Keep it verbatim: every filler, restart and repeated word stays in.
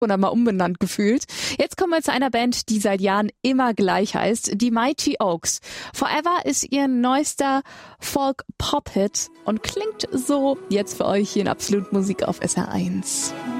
oder mal umbenannt gefühlt. Jetzt kommen wir zu einer Band, die seit Jahren immer gleich heißt, die Mighty Oaks. Forever ist ihr neuester Folk-Pop-Hit und klingt so jetzt für euch hier in Absolut Musik auf S R eins.